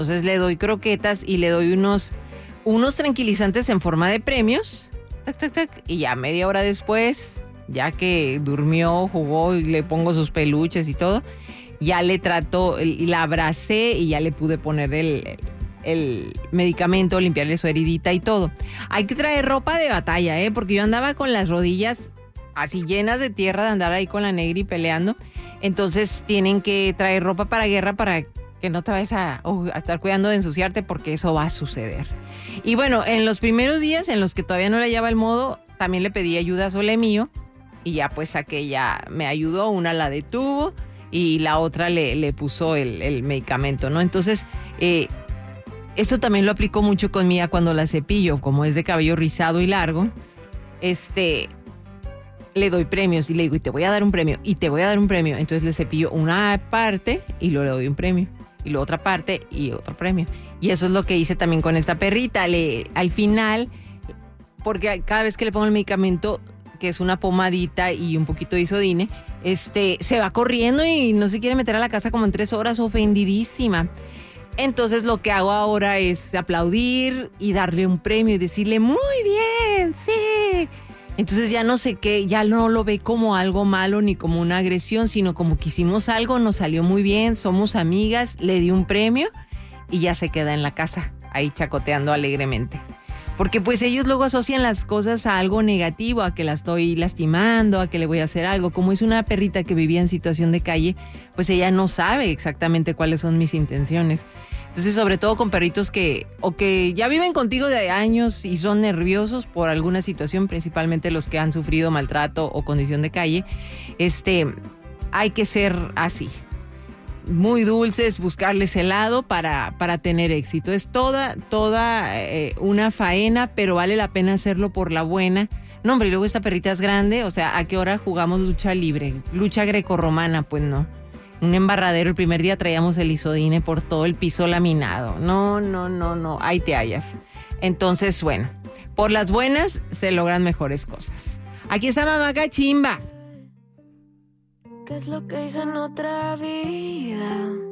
Entonces le doy croquetas y le doy unos tranquilizantes en forma de premios. Tac, tac, tac. Y ya media hora después, ya que durmió, jugó y le pongo sus peluches y todo, ya le trato, la abracé y ya le pude poner el medicamento, limpiarle su heridita y todo. Hay que traer ropa de batalla, porque yo andaba con las rodillas así llenas de tierra de andar ahí con la negri peleando. Entonces tienen que traer ropa para guerra para que no te vayas a estar cuidando de ensuciarte, porque eso va a suceder. Y bueno, en los primeros días en los que todavía no le hallaba el modo, también le pedí ayuda a Sole mío y ya pues aquella me ayudó, una la detuvo y la otra le puso el medicamento, ¿no? Entonces, esto también lo aplico mucho con Mía cuando la cepillo, como es de cabello rizado y largo, le doy premios y le digo, y te voy a dar un premio, y te voy a dar un premio. Entonces le cepillo una parte y luego le doy un premio, y luego otra parte y otro premio. Y eso es lo que hice también con esta perrita. Al final, porque cada vez que le pongo el medicamento, que es una pomadita y un poquito de Isodine, se va corriendo y no se quiere meter a la casa como en 3 horas, ofendidísima. Entonces lo que hago ahora es aplaudir y darle un premio y decirle, muy bien, sí. Entonces ya no sé qué, ya no lo ve como algo malo ni como una agresión, sino como que hicimos algo, nos salió muy bien, somos amigas, le di un premio y ya se queda en la casa, ahí chacoteando alegremente. Porque pues ellos luego asocian las cosas a algo negativo, a que la estoy lastimando, a que le voy a hacer algo. Como es una perrita que vivía en situación de calle, pues ella no sabe exactamente cuáles son mis intenciones. Entonces, sobre todo con perritos que ya viven contigo de años y son nerviosos por alguna situación, principalmente los que han sufrido maltrato o condición de calle, hay que ser así. Muy dulces, buscarles helado para tener éxito. Es toda una faena, pero vale la pena hacerlo por la buena. No, hombre, y luego esta perrita es grande, o sea, ¿a qué hora jugamos lucha libre? Lucha grecorromana, pues no. Un embarradero, el primer día traíamos el Isodine por todo el piso laminado. No, ahí te hallas. Entonces, bueno, por las buenas se logran mejores cosas. Aquí está Mamá Cachimba. ¿Qué es lo que hice en otra vida?